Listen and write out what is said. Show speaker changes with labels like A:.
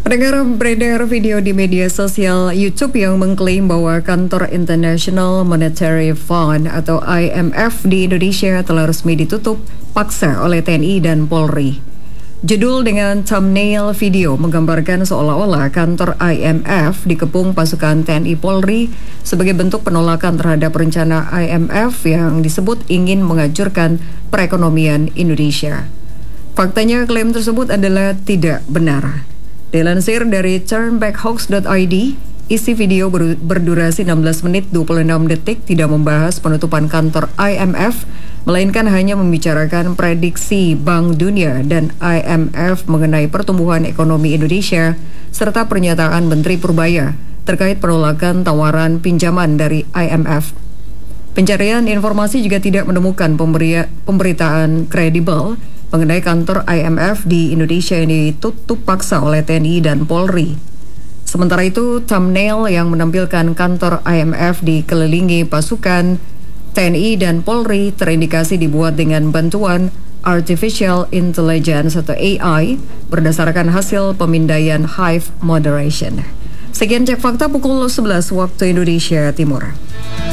A: Pendengar, beredar video di media sosial YouTube yang mengklaim bahwa kantor International Monetary Fund atau IMF di Indonesia telah resmi ditutup paksa oleh TNI dan Polri. Judul dengan thumbnail video menggambarkan seolah-olah kantor IMF dikepung pasukan TNI Polri sebagai bentuk penolakan terhadap rencana IMF yang disebut ingin menghancurkan perekonomian Indonesia. Faktanya klaim tersebut adalah tidak benar. Dilansir dari turnbackhoax.id, isi video berdurasi 16 menit 26 detik tidak membahas penutupan kantor IMF, melainkan hanya membicarakan prediksi Bank Dunia dan IMF mengenai pertumbuhan ekonomi Indonesia, serta pernyataan Menteri Purbaya terkait penolakan tawaran pinjaman dari IMF. Pencarian informasi juga tidak menemukan pemberitaan kredibel mengenai kantor IMF di Indonesia yang ditutup paksa oleh TNI dan Polri. Sementara itu, thumbnail yang menampilkan kantor IMF dikelilingi pasukan TNI dan Polri terindikasi dibuat dengan bantuan Artificial Intelligence atau AI berdasarkan hasil pemindaian Hive Moderation. Sekian Cek Fakta pukul 11 waktu Indonesia Timur.